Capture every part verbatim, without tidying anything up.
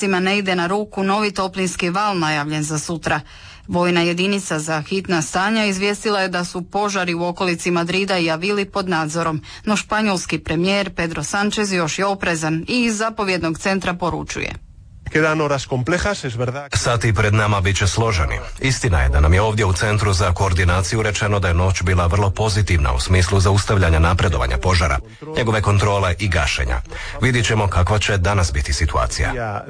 Požarnicima ne ide na ruku novi toplinski val najavljen za sutra. Vojna jedinica za hitna stanja izvijestila je da su požari u okolici Madrida i Avili pod nadzorom, no španjolski premijer Pedro Sánchez još je oprezan i iz zapovjednog centra poručuje. Sati pred nama bit će složeni. Istina je da nam je ovdje u Centru za koordinaciju rečeno da je noć bila vrlo pozitivna u smislu zaustavljanja napredovanja požara, njegove kontrole i gašenja. Vidjet ćemo kakva će danas biti situacija.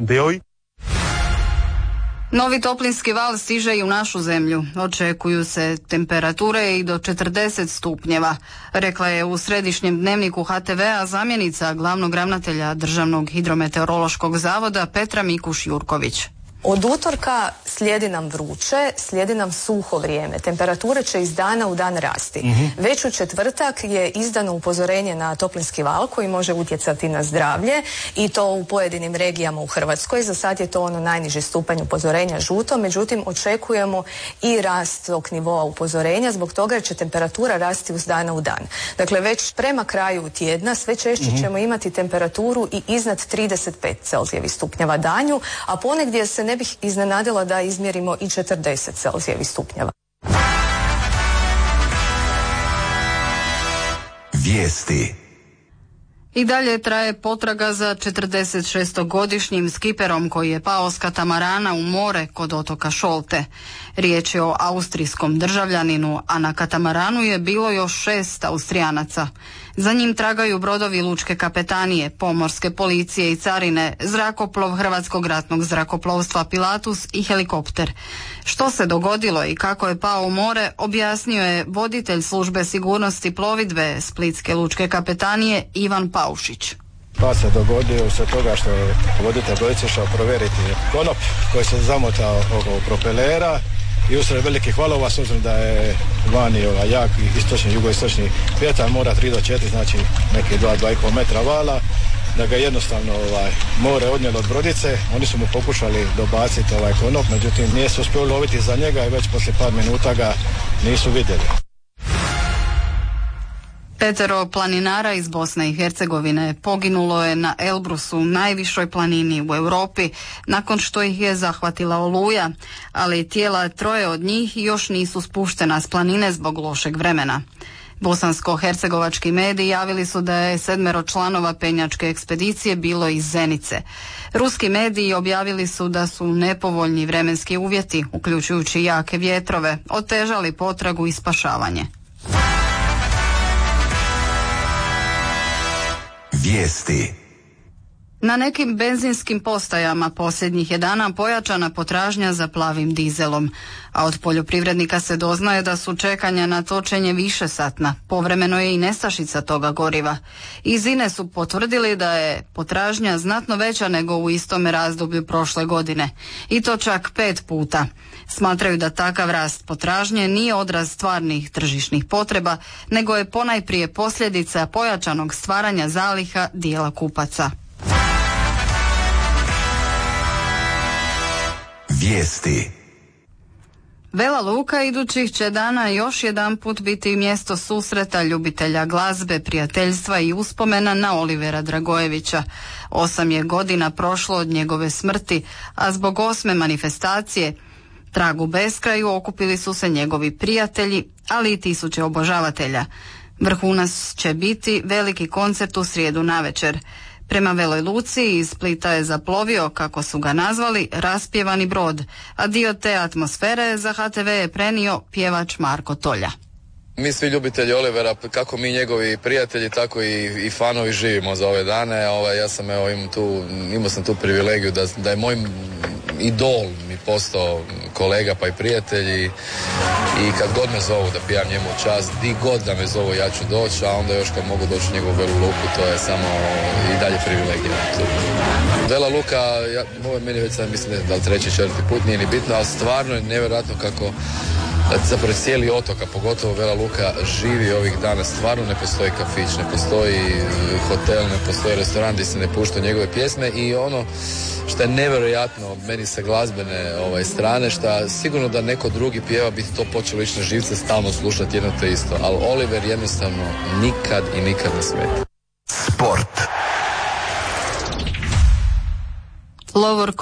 Novi toplinski val stiže i u našu zemlju. Očekuju se temperature i do četrdeset stupnjeva, rekla je u središnjem dnevniku H T V-a zamjenica glavnog ravnatelja Državnog hidrometeorološkog zavoda Petra Mikuš-Jurković. Od utorka slijedi nam vruće, slijedi nam suho vrijeme. Temperature će iz dana u dan rasti. Mm-hmm. Već u četvrtak je izdano upozorenje na toplinski val koji može utjecati na zdravlje i to u pojedinim regijama u Hrvatskoj. Za sad je to ono najniži stupanj upozorenja žuto, međutim očekujemo i rast tog nivoa upozorenja zbog toga jer će temperatura rasti uz dana u dan. Dakle, već prema kraju tjedna sve češće mm-hmm. ćemo imati temperaturu i iznad trideset pet Celzijevih stupnjeva danju, a ponegdje se ne bih iznenadila da izmjerimo i četrdeset Celzijevih stupnjeva. Vijesti. I dalje traje potraga za četrdeset šestogodišnjim skiperom koji je pao s katamarana u more kod otoka Šolte. Riječ je o austrijskom državljaninu, a na katamaranu je bilo još šest Austrijanaca. Za njim tragaju brodovi lučke kapetanije, pomorske policije i carine, zrakoplov Hrvatskog ratnog zrakoplovstva Pilatus i helikopter. Što se dogodilo i kako je pao u more, objasnio je voditelj službe sigurnosti plovidbe Splitske lučke kapetanije Ivan Paušić. Pa se dogodio se toga što je voditelj brodice išao provjeriti konop koji se zamotao oko propelera i usred velikih valova, s obzirom da je vani ovaj jak istočni, jugoistočni vjetar, mora tri do četiri, znači neki dva do dva i pol metra vala, da ga jednostavno ovaj, more odnijelo od brodice. Oni su mu pokušali dobaciti ovaj konop, međutim nije se uspio loviti za njega i već poslije par minuta ga nisu vidjeli. Petero planinara iz Bosne i Hercegovine poginulo je na Elbrusu, najvišoj planini u Europi, nakon što ih je zahvatila oluja, ali tijela troje od njih još nisu spuštena s planine zbog lošeg vremena. Bosansko-hercegovački mediji javili su da je sedmero članova penjačke ekspedicije bilo iz Zenice. Ruski mediji objavili su da su nepovoljni vremenski uvjeti, uključujući jake vjetrove, otežali potragu i spašavanje. Vijesti. Na nekim benzinskim postajama posljednjih je dana pojačana potražnja za plavim dizelom, a od poljoprivrednika se doznaje da su čekanja na točenje višesatna. Povremeno je i nestašica toga goriva. Iz I N E su potvrdili da je potražnja znatno veća nego u istome razdoblju prošle godine, i to čak pet puta. Smatraju da takav rast potražnje nije odraz stvarnih tržišnih potreba, nego je ponajprije posljedica pojačanog stvaranja zaliha dijela kupaca. Vijesti. Vela Luka idućih će dana još jedan put biti mjesto susreta ljubitelja glazbe, prijateljstva i uspomena na Olivera Dragojevića. Osam je godina prošlo od njegove smrti, a zbog osme manifestacije Trag u beskraju okupili su se njegovi prijatelji, ali i tisuće obožavatelja. Vrhunac će biti veliki koncert u srijedu navečer. Prema Veloj Luci iz Splita je zaplovio, kako su ga nazvali, raspjevani brod, a dio te atmosfere za H T V je prenio pjevač Marko Tolja. Mi svi ljubitelji Olivera, kako mi njegovi prijatelji, tako i, i fanovi živimo za ove dane. Ovaj, ja sam evo, imam tu, imao sam tu privilegiju da, da je moj idol mi postao kolega pa i prijatelji, i kad god me zovu da pijam njemu čast, di god da me zovu ja ću doći, a onda još kad mogu doći u njegovu Velu Luku, to je samo i dalje privilegija. Vela Luka, ja, ovo je meni već sad mislim da li treći, četvrti put, nije ni bitno, ali stvarno je nevjerojatno kako zapravo cijeli otok, a pogotovo Vela Luka, živi ovih dana. Stvarno ne postoji kafić, ne postoji hotel, ne postoji restoran gdje se ne puštaju njegove pjesme, i ono što je nevjerojatno meni sa glazbene ovaj, strane, što sigurno da neko drugi pjeva bi to počelo ići na živce, stalno slušati jedno te isto, ali Oliver jednostavno nikad i nikad ne smeta. Sport.